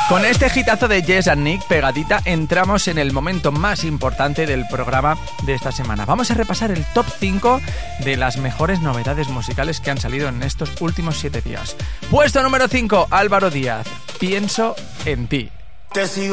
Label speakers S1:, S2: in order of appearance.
S1: Con este hitazo de Jess and Nick pegadita, entramos en el momento más importante del programa de esta semana. Vamos a repasar el top 5 de las mejores novedades musicales que han salido en estos últimos 7 días. Puesto número 5, Álvaro Díaz, Pienso en ti.
S2: Te sigo